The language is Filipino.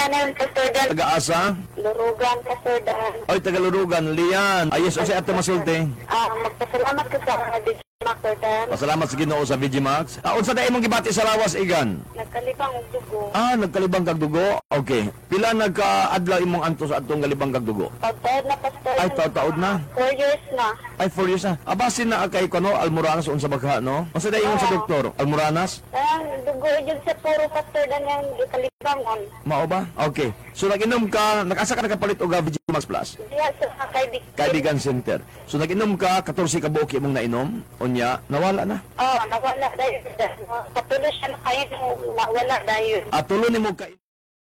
na yung Pastor Dan. Taga-asa? Lurugan, Pastor Dan. Oy, taga-Lurugan, Lian. Ayos, o siya ato masulti. Magpasalamat ko sa DJ Pastor Dan. Pasalamat sa Ginoo sa VG Max. Unsa dai imong gibati sa lawas, Igan? Nagkalibang og dugo. Nagkalibang kag dugo. Okay. Pila nagka-adlaw imong anto sa atong galibang kag dugo? Pagtaod na, Pastor Ay, Dan. taod na. 4 years na. Ay, 4 years na. Abasin na kay kono Almoranas unsa bagha, no? Unsa dai imong sa doktor? Almoranas? Dugo yun sa puro Pastor Dan yung ikalibangon. Mao ba? Okay. So nag-inom ka, nag-asa ka nakapalit og VG Max Plus? Diya sa Kaibigan Center. So nag-inom ka 14 ka buok imong nainom, unya nawala na. nawala dahil. Patuloy siya na kayo, nawala dahil. Tulo nimo ka